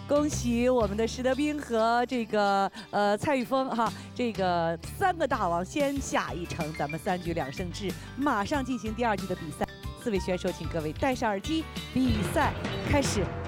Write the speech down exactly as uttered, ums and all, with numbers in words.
恭喜我们的石德斌和这个呃蔡玉峰哈，这个三个大王先下一城，咱们三局两胜制，马上进行第二局的比赛。四位选手，请各位戴上耳机，比赛开始。